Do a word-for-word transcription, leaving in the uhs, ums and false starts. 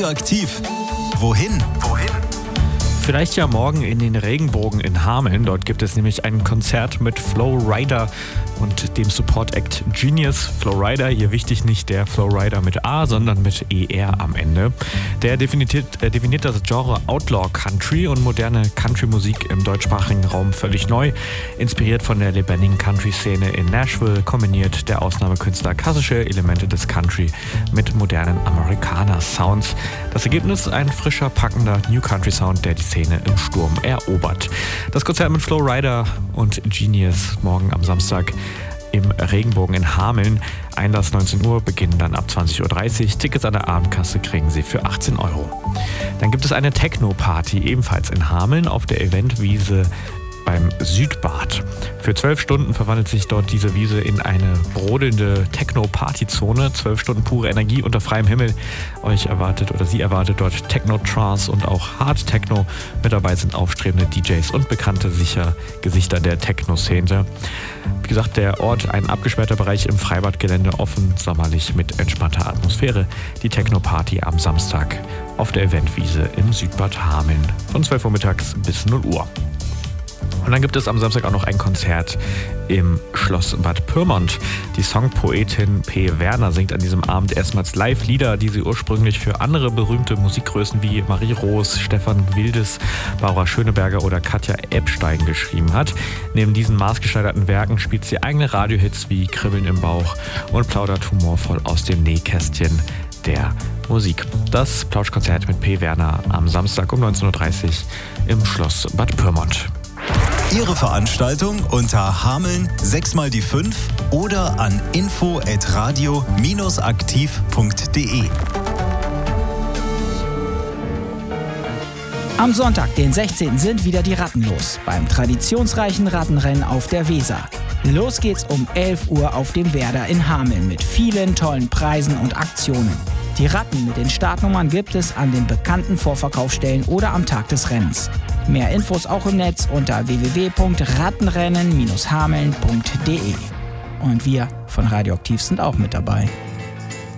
Radioaktiv. Wohin? Wohin? Vielleicht ja morgen in den Regenbogen in Hameln. Dort gibt es nämlich ein Konzert mit Flo Rida und dem Support-Act Genius. Flo Rida, hier wichtig nicht der Flo Rida mit A, sondern mit E R am Ende. Der definiert, äh, definiert das Genre Outlaw Country und moderne Country-Musik im deutschsprachigen Raum völlig neu. Inspiriert von der lebendigen Country-Szene in Nashville kombiniert der Ausnahmekünstler klassische Elemente des Country mit modernen Amerikaner-Sounds. Das Ergebnis ein frischer, packender New Country-Sound, der die Szene im Sturm erobert. Das Konzert mit Flo Rida und Genius morgen am Samstag im Regenbogen in Hameln. Einlass neunzehn Uhr, beginnen dann ab zwanzig Uhr dreißig. Tickets an der Abendkasse kriegen Sie für achtzehn Euro. Dann gibt es eine Techno-Party ebenfalls in Hameln auf der Eventwiese beim Südbad. Für zwölf Stunden verwandelt sich dort diese Wiese in eine brodelnde Techno-Party-Zone. Zwölf Stunden pure Energie unter freiem Himmel. Euch erwartet oder Sie erwartet dort Techno-Trance und auch Hard-Techno. Mit dabei sind aufstrebende D Js und bekannte sicher Gesichter der Techno-Szene. Wie gesagt, der Ort ein abgesperrter Bereich im Freibadgelände, offen, sommerlich mit entspannter Atmosphäre. Die Techno-Party am Samstag auf der Eventwiese im Südbad Hameln von zwölf Uhr mittags bis null Uhr. Und dann gibt es am Samstag auch noch ein Konzert im Schloss Bad Pyrmont. Die Songpoetin P. Werner singt an diesem Abend erstmals live Lieder, die sie ursprünglich für andere berühmte Musikgrößen wie Marie Roos, Stefan Wildes, Barbara Schöneberger oder Katja Epstein geschrieben hat. Neben diesen maßgeschneiderten Werken spielt sie eigene Radiohits wie Kribbeln im Bauch und plaudert humorvoll aus dem Nähkästchen der Musik. Das Plauschkonzert mit P. Werner am Samstag um neunzehn Uhr dreißig im Schloss Bad Pyrmont. Ihre Veranstaltung unter Hameln sechs mal die fünf oder an info at radio dash aktiv punkt de. Am Sonntag, den sechzehnten sind wieder die Ratten los beim traditionsreichen Rattenrennen auf der Weser. Los geht's um elf Uhr auf dem Werder in Hameln mit vielen tollen Preisen und Aktionen. Die Ratten mit den Startnummern gibt es an den bekannten Vorverkaufsstellen oder am Tag des Rennens. Mehr Infos auch im Netz unter w w w punkt rattenrennen dash hameln punkt de. Und wir von Radioaktiv sind auch mit dabei.